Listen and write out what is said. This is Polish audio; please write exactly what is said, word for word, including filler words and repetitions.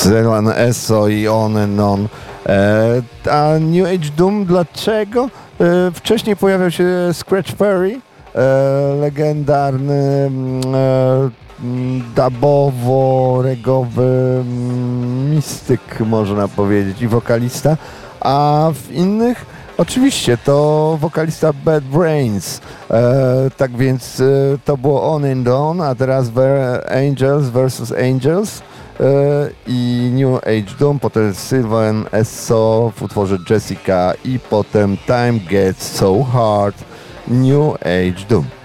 Sylvan Esso i On and On. E, a New Age Doom dlaczego? E, wcześniej pojawiał się Scratch Perry, e, legendarny e, dubowo-regowy mistyk, można powiedzieć, i wokalista, a w innych oczywiście to wokalista Bad Brains. E, tak więc e, to było On and On, a teraz Angels versus Angels e, i New Age Doom, potem Sylvan Esso w utworze Jessica i potem Time Gets So Hard, New Age Doom.